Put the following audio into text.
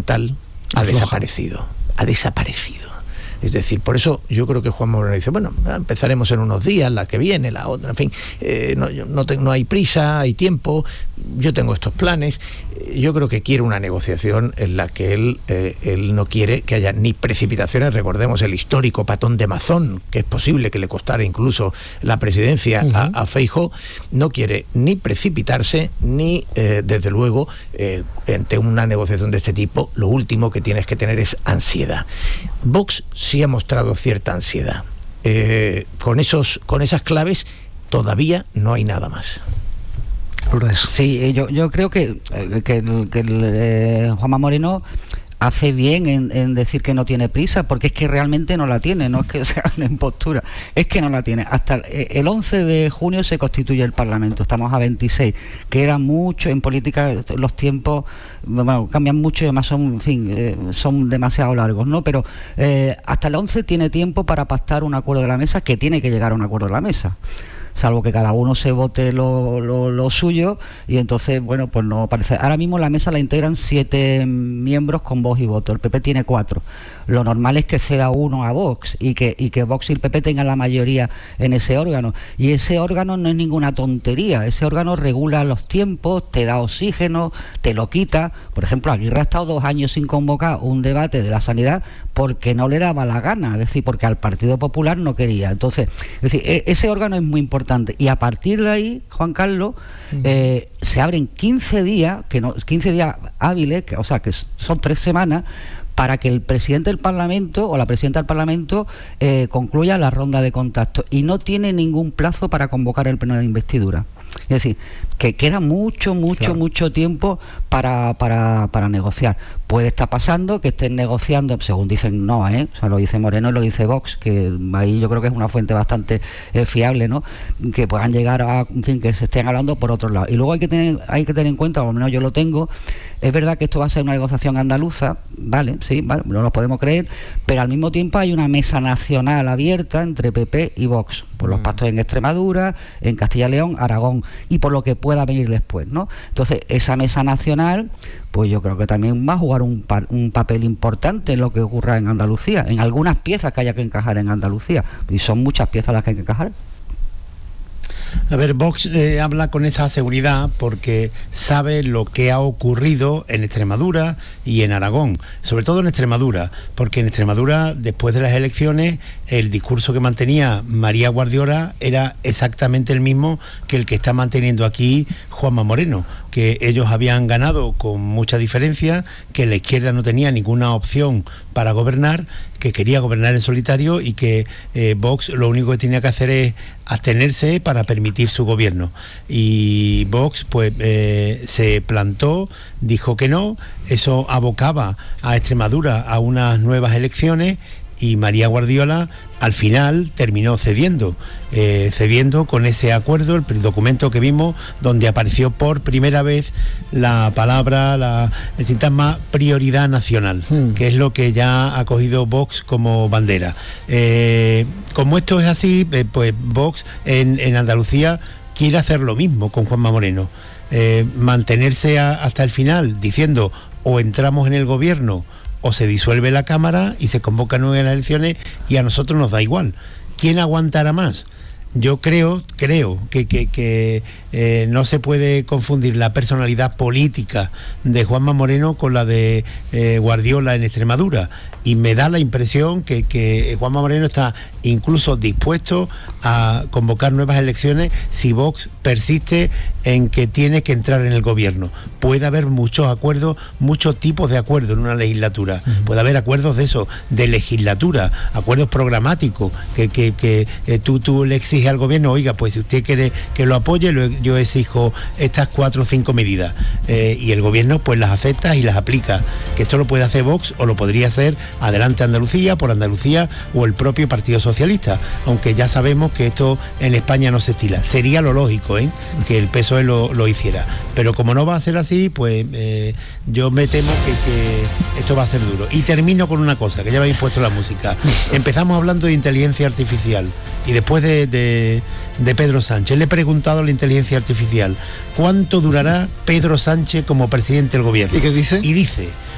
fundamental ha desaparecido. Es decir, por eso yo creo que Juanma Moreno dice, bueno, empezaremos en unos días, la que viene, la otra, en fin, no hay prisa, hay tiempo, yo tengo estos planes. Yo creo que quiere una negociación en la que él no quiere que haya ni precipitaciones. Recordemos el histórico patón de Mazón, que es posible que le costara incluso la presidencia a Feijóo. No quiere ni precipitarse, ni desde luego, ante una negociación de este tipo, lo último que tienes que tener es ansiedad. Vox sí ha mostrado cierta ansiedad. Con esas claves todavía no hay nada más. Sí, yo creo que Juanma Moreno hace bien en decir que no tiene prisa, porque es que realmente no la tiene, no es que sea una impostura, es que no la tiene. Hasta el 11 de junio se constituye el Parlamento, estamos a 26, queda mucho. En política los tiempos, bueno, cambian mucho y además son, en fin, son demasiado largos, ¿no? Pero hasta el 11 tiene tiempo para pactar un acuerdo de la mesa, que tiene que llegar a un acuerdo de la mesa, salvo que cada uno se vote lo suyo, y entonces, bueno, pues no parece. Ahora mismo la mesa la integran 7 miembros con voz y voto, el PP tiene 4. Lo normal es que ceda uno a Vox y que Vox y el PP tengan la mayoría en ese órgano, y ese órgano no es ninguna tontería, ese órgano regula los tiempos, te da oxígeno, te lo quita. Por ejemplo, Aguirre ha estado 2 años sin convocar un debate de la sanidad porque no le daba la gana, es decir, porque al Partido Popular no quería. Entonces, es decir, ese órgano es muy importante, y a partir de ahí, Juan Carlos, se abren 15 días, 15 días hábiles, o sea, que son 3 semanas, para que el presidente del Parlamento o la presidenta del Parlamento concluya la ronda de contacto, y no tiene ningún plazo para convocar el pleno de investidura. Es decir, que queda mucho tiempo para negociar. Puede estar pasando que estén negociando, según dicen, o sea, lo dice Moreno y lo dice Vox, que ahí yo creo que es una fuente bastante fiable, ¿no? Que puedan llegar a, en fin, que se estén hablando por otro lado. Y luego hay que tener en cuenta, o al menos yo lo tengo, es verdad que esto va a ser una negociación andaluza, vale, no lo podemos creer, pero al mismo tiempo hay una mesa nacional abierta entre PP y Vox, por los pactos en Extremadura, en Castilla y León, Aragón, y por lo que pueda venir después, ¿no? Entonces, esa mesa nacional, pues yo creo que también va a jugar un papel importante en lo que ocurra en Andalucía, en algunas piezas que haya que encajar en Andalucía, y son muchas piezas las que hay que encajar. A ver, Vox habla con esa seguridad porque sabe lo que ha ocurrido en Extremadura y en Aragón, sobre todo en Extremadura, porque en Extremadura, después de las elecciones, el discurso que mantenía María Guardiola era exactamente el mismo que el que está manteniendo aquí Juanma Moreno, que ellos habían ganado con mucha diferencia, que la izquierda no tenía ninguna opción para gobernar, que quería gobernar en solitario, y que Vox lo único que tenía que hacer es abstenerse para permitir su gobierno. Y Vox pues se plantó, dijo que no, eso abocaba a Extremadura a unas nuevas elecciones, y María Guardiola al final terminó cediendo con ese acuerdo, el documento que vimos, donde apareció por primera vez la palabra, el sintagma prioridad nacional, que es lo que ya ha cogido Vox como bandera. Como esto es así, pues Vox en Andalucía quiere hacer lo mismo con Juanma Moreno, mantenerse hasta el final, diciendo o entramos en el gobierno o se disuelve la Cámara y se convocan nuevas elecciones, y a nosotros nos da igual. ¿Quién aguantará más? Yo creo que no se puede confundir la personalidad política de Juanma Moreno con la de Guardiola en Extremadura, y me da la impresión que Juanma Moreno está incluso dispuesto a convocar nuevas elecciones si Vox persiste en que tiene que entrar en el gobierno. Puede haber muchos acuerdos, muchos tipos de acuerdos en una legislatura. Puede haber acuerdos de legislatura, acuerdos programáticos, que tú le exiges al gobierno, oiga, pues si usted quiere que lo apoye, yo exijo estas 4 o 5 medidas, y el gobierno pues las acepta y las aplica. Que esto lo puede hacer Vox, o lo podría hacer Adelante Andalucía, por Andalucía, o el propio Partido Socialista, aunque ya sabemos que esto en España no se estila. Sería lo lógico, que el PSOE lo hiciera, pero como no va a ser así, pues yo me temo que esto va a ser duro. Y termino con una cosa, que ya me habéis puesto la música. Empezamos hablando de inteligencia artificial, y después de Pedro Sánchez le he preguntado a la inteligencia artificial: ¿cuánto durará Pedro Sánchez como presidente del gobierno? ¿Y qué dice? Y dice: